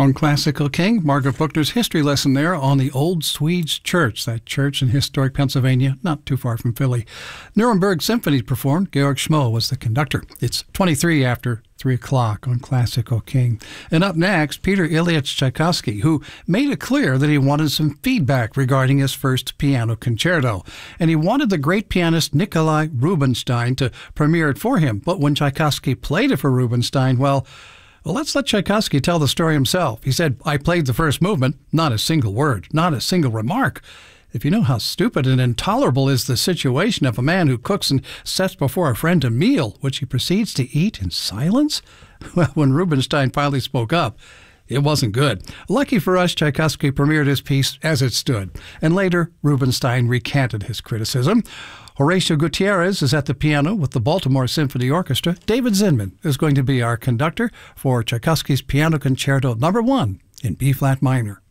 On Classical King, Margaret Buchner's history lesson there on the Old Swedes Church, that church in historic Pennsylvania, not too far from Philly. Nuremberg Symphony performed. Georg Schmoe was the conductor. It's 23 after 3 o'clock on Classical King. And up next, Peter Ilyich Tchaikovsky, who made it clear that he wanted some feedback regarding his first piano concerto. And he wanted the great pianist Nikolai Rubinstein to premiere it for him. But when Tchaikovsky played it for Rubinstein, well, let's let Tchaikovsky tell the story himself. He said, "I played the first movement, not a single word, not a single remark. If you know how stupid and intolerable is the situation of a man who cooks and sets before a friend a meal, which he proceeds to eat in silence." Well, when Rubinstein finally spoke up, it wasn't good. Lucky for us, Tchaikovsky premiered his piece as it stood, and later Rubinstein recanted his criticism. Horacio Gutierrez is at the piano with the Baltimore Symphony Orchestra. David Zinman is going to be our conductor for Tchaikovsky's Piano Concerto No. 1 in B-flat minor.